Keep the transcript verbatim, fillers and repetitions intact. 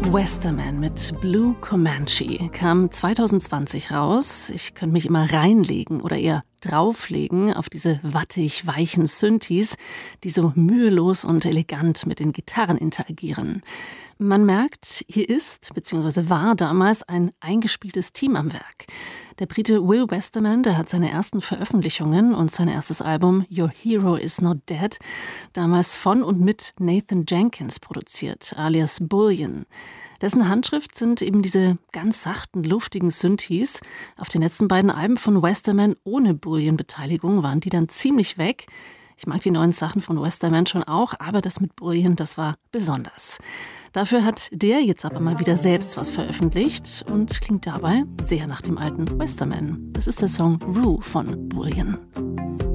Westerman mit Blue Comanche kam zwanzig zwanzig raus. Ich könnte mich immer reinlegen oder eher drauflegen auf diese wattig weichen Synthes, die so mühelos und elegant mit den Gitarren interagieren. Man merkt, hier ist bzw. war damals ein eingespieltes Team am Werk. Der Brite Will Westerman, der hat seine ersten Veröffentlichungen und sein erstes Album Your Hero Is Not Dead damals von und mit Nathan Jenkins produziert, alias Bullion. Dessen Handschrift sind eben diese ganz sachten, luftigen Synthes. Auf den letzten beiden Alben von Westerman ohne Bullion-Beteiligung waren die dann ziemlich weg. Ich mag die neuen Sachen von Westerman schon auch, aber das mit Bullion, das war besonders. Dafür hat der jetzt aber mal wieder selbst was veröffentlicht und klingt dabei sehr nach dem alten Westerman. Das ist der Song Rue von Bullion.